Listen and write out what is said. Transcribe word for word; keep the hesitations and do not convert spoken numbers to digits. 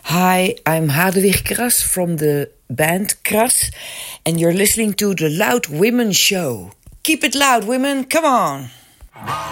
Hi, I'm Hadewig Kras from the band Kras, and you're listening to the Loud Women Show. Keep it loud, women, come on!